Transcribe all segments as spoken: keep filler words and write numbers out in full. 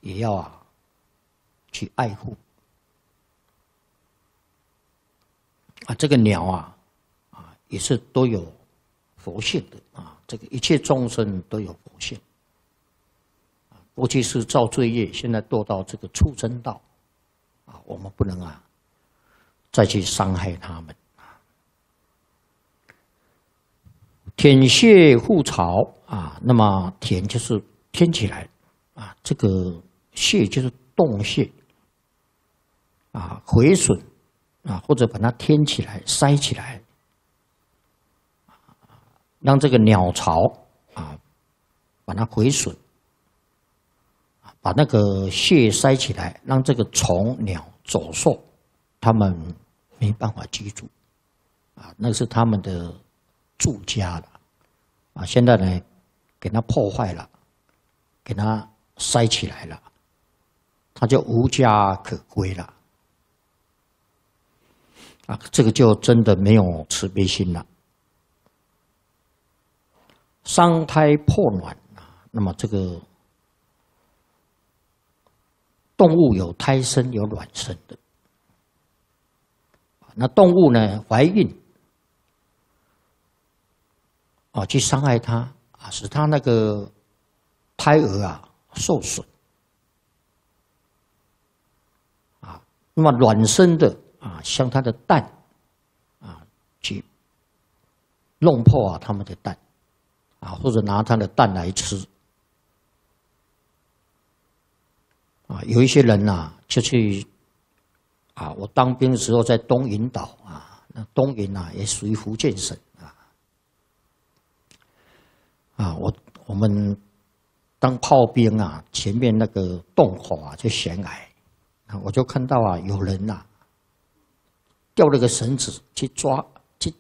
也要啊去爱护啊。这个鸟啊啊也是都有佛性的啊，这个一切众生都有佛性。过去是造罪业，现在堕到这个畜生道啊，我们不能啊再去伤害他们。舔穴护巢啊，那么舔就是添起来啊，这个穴就是洞穴啊，毁损啊，或者把它添起来、塞起来，让这个鸟巢啊把它毁损，把那个穴塞起来，让这个虫、鸟、走兽它们没办法居住啊，那是他们的住家了啊。现在呢，给它破坏了，给它塞起来了，它就无家可归了啊。这个就真的没有慈悲心了。伤胎破卵啊，那么这个动物有胎生有卵生的，那动物呢怀孕啊，去伤害它啊，使它那个胎儿啊受损啊，那么卵生的啊，像它的蛋啊，去弄破啊它们的蛋啊，或者拿它的蛋来吃啊。有一些人呐、啊，就去啊，我当兵的时候在东引岛啊，那东引啊也属于福建省啊。啊，我我们当炮兵啊，前面那个洞口啊就悬崖，啊，我就看到啊有人呐、啊，吊了个绳子去抓，去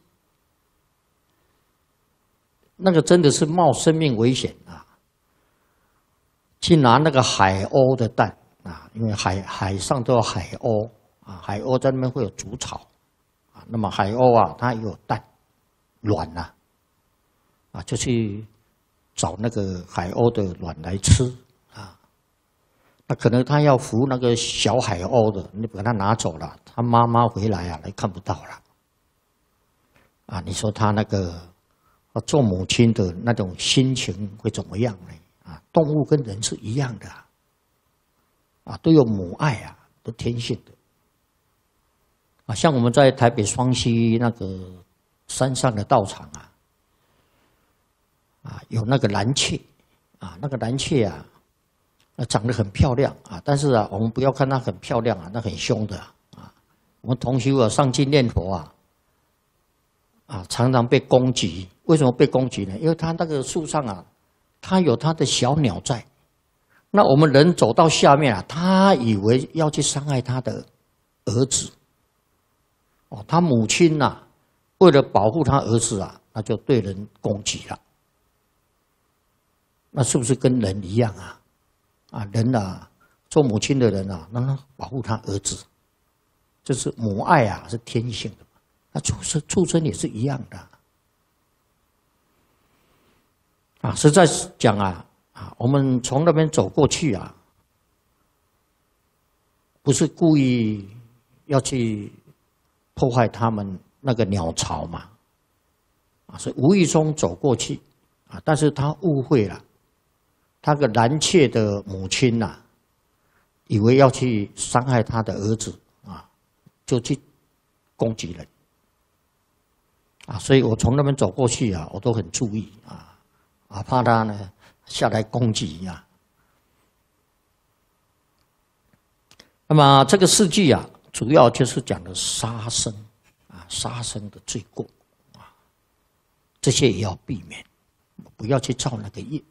那个真的是冒生命危险啊，去拿那个海鸥的蛋啊，因为海海上都有海鸥啊，海鸥在那边会有筑巢啊，那么海鸥啊它也有蛋卵呐、啊，啊就去找那个海鸥的卵来吃啊。那可能他要孵那个小海鸥的，你把它拿走了，他妈妈回来啊，来看不到了啊。你说他那个做母亲的那种心情会怎么样呢？啊，动物跟人是一样的啊，都有母爱啊，都天性的啊。像我们在台北双溪那个山上的道场啊。啊，有那个蓝雀，啊，那个蓝雀啊，长得很漂亮啊，但是啊，我们不要看它很漂亮啊，那很凶的啊。我们同修啊，上去念佛啊，啊，常常被攻击。为什么被攻击呢？因为它那个树上啊，它有它的小鸟在。那我们人走到下面啊，他以为要去伤害他的儿子。哦，他母亲呐、啊，为了保护他儿子啊，那就对人攻击了。那是不是跟人一样啊？啊，人啊，做母亲的人啊，让他保护他儿子，这是母爱啊，是天性的。那畜生畜生也是一样的啊。实在是讲啊，啊，我们从那边走过去啊，不是故意要去破坏他们那个鸟巢嘛，啊，是无意中走过去啊，但是他误会了。他个蓝雀的母亲呐、啊，以为要去伤害他的儿子啊，就去攻击人啊，所以我从那边走过去啊，我都很注意啊，啊，怕他呢下来攻击啊。那么这个事迹啊，主要就是讲的杀生啊，杀生的罪过啊，这些也要避免，不要去造那个业。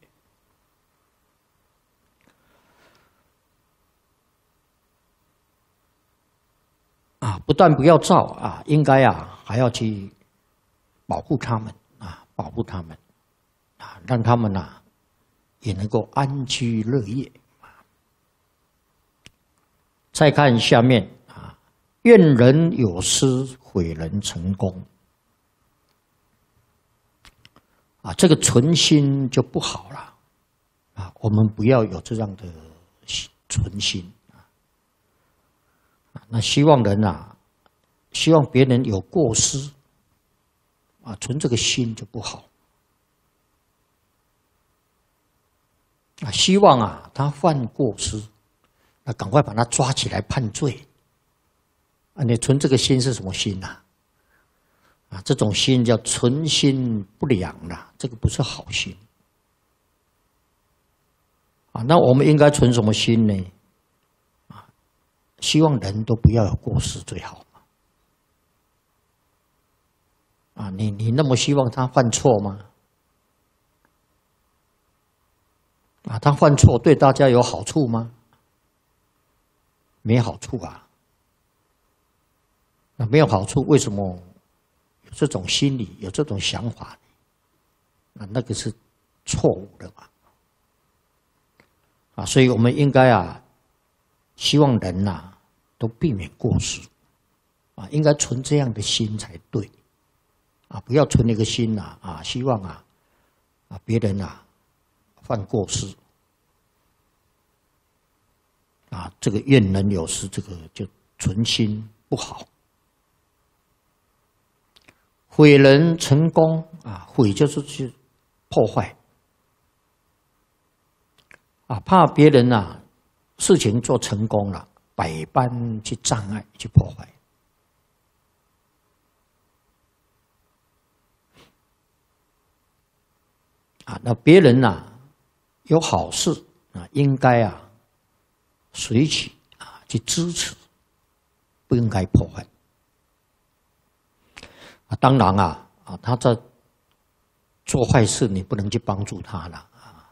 啊，不但不要造啊，应该啊还要去保护他们啊，保护他们啊，让他们啊也能够安居乐业。再看下面啊，愿人有失，毁人成功啊，这个存心就不好了啊，我们不要有这样的存心啊。那希望人啊，希望别人有过失啊，存这个心就不好啊。希望啊，他犯过失，那赶快把他抓起来判罪啊。你存这个心是什么心呐？啊，这种心叫存心不良啦，这个不是好心。啊，那我们应该存什么心呢？啊，希望人都不要有过失最好嘛。啊，你你那么希望他犯错吗？啊，他犯错对大家有好处吗？没好处啊。那没有好处，为什么有这种心理、有这种想法呢？啊，那个是错误的嘛。啊，所以我们应该啊，希望人呐、啊、都避免过失，啊，应该存这样的心才对，啊，不要存那个心呐、啊，啊，希望啊，啊别人啊犯过失，啊，这个怨人有失，这个就存心不好。毁人成功啊，毁就是去破坏。啊，怕别人啊，事情做成功了，百般去障碍、去破坏。啊，那别人啊有好事啊，应该啊随喜啊去支持，不应该破坏。啊，当然啊啊，他在做坏事，你不能去帮助他了。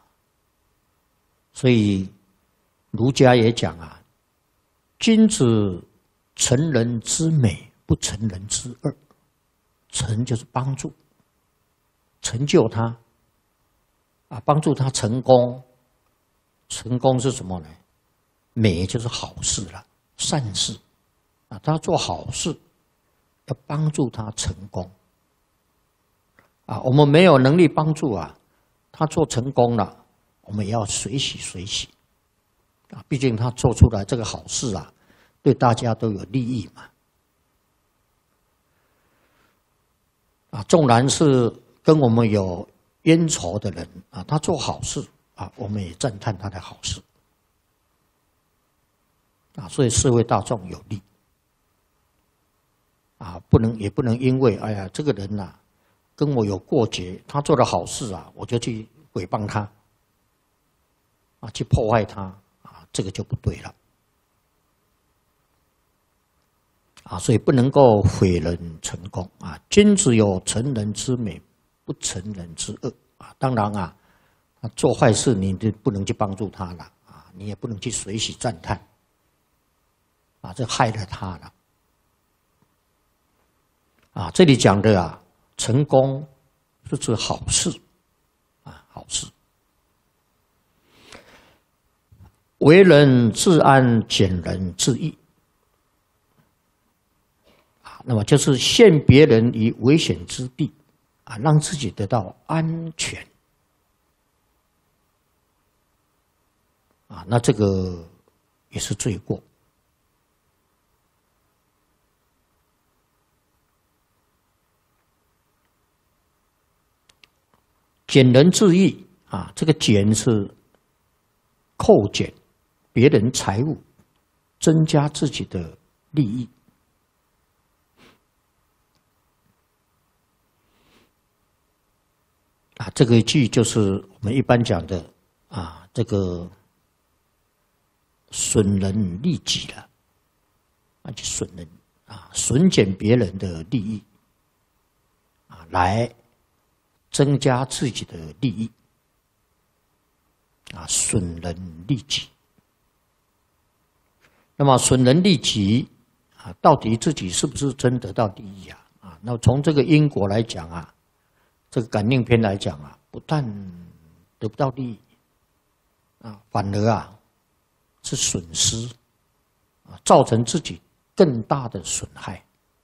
所以儒家也讲啊，君子成人之美，不成人之恶。成就是帮助，成就他，啊，帮助他成功。成功是什么呢？美就是好事了，善事啊，他做好事，要帮助他成功。啊，我们没有能力帮助啊，他做成功了。我们也要随喜随喜，啊，毕竟他做出来这个好事啊，对大家都有利益嘛。啊，纵然是跟我们有冤仇的人啊，他做好事啊，我们也赞叹他的好事，啊，所以社会大众有利。啊，不能也不能因为哎呀这个人呐、啊，跟我有过节，他做的好事啊，我就去诽谤他。啊，去破坏他啊，这个就不对了。啊，所以不能够毁人成功啊。君子有成人之美，不成人之恶啊。当然啊，做坏事你就不能去帮助他了啊，你也不能去随喜赞叹啊，这害了他了。啊，这里讲的啊，成功是指好事啊，好事。为人自安，减人自益。啊，那么就是陷别人于危险之地，啊，让自己得到安全。啊，那这个也是罪过。减人自益啊，这个减是扣减别人财物，增加自己的利益。啊，这个句就是我们一般讲的啊，这个损人利己了，啊，就损人啊，损减别人的利益，啊，来增加自己的利益，啊，损人利己。那么损人利己啊，到底自己是不是真得到利益啊？啊，那从这个因果来讲啊，这个感应篇来讲啊，不但得不到利益啊，反而啊是损失啊，造成自己更大的损害。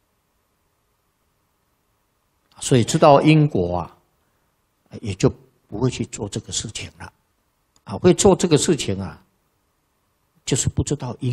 所以知道因果啊，也就不会去做这个事情了。啊，会做这个事情啊， 就是不知道因